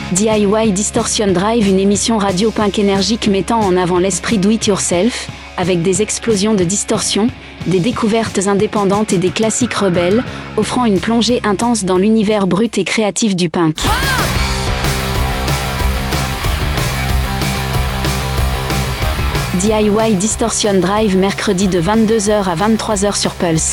DIY Distortion Drive, une émission radio punk énergique mettant en avant l'esprit do-it-yourself, avec des explosions de distorsion, des découvertes indépendantes et des classiques rebelles, offrant une plongée intense dans l'univers brut et créatif du punk. DIY Distortion Drive, mercredi de 22h à 23h sur Pulse.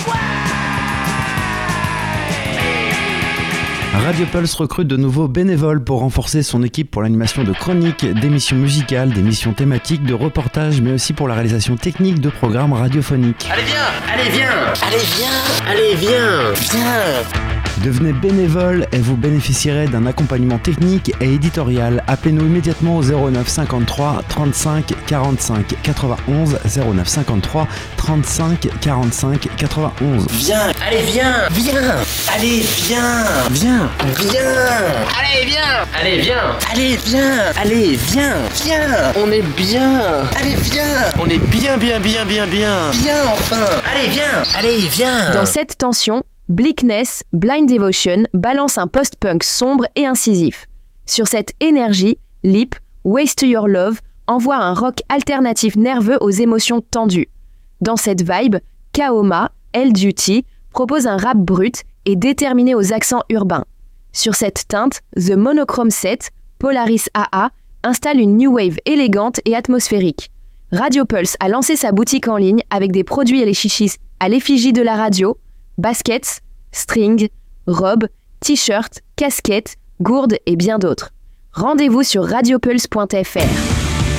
Radio Pulse recrute de nouveaux bénévoles pour renforcer son équipe pour l'animation de chroniques, d'émissions musicales, d'émissions thématiques, de reportages, mais aussi pour la réalisation technique de programmes radiophoniques. Allez viens, allez viens, allez viens, allez viens, viens. Devenez bénévole et vous bénéficierez d'un accompagnement technique et éditorial. Appelez-nous immédiatement au 09 53 35 45 91 09 53 35 45 91. Viens, allez viens, viens, allez viens, viens, viens, allez viens, allez viens, allez viens, allez viens, viens. On est bien, allez viens, on est bien, viens enfin, allez viens. Dans cette tension, Bleakness, Blind Devotion balance un post-punk sombre et incisif. Sur cette énergie, Leap, Waste Your Love envoie un rock alternatif nerveux aux émotions tendues. Dans cette vibe, Kaoma, L-Duty, propose un rap brut et déterminé aux accents urbains. Sur cette teinte, The Monochrome Set, Polaris AA, installe une new wave élégante et atmosphérique. Radio Pulse a lancé sa boutique en ligne avec des produits et les chichis à l'effigie de la radio, baskets, strings, robes, t-shirts, casquettes, gourdes et bien d'autres. Rendez-vous sur radiopulse.fr.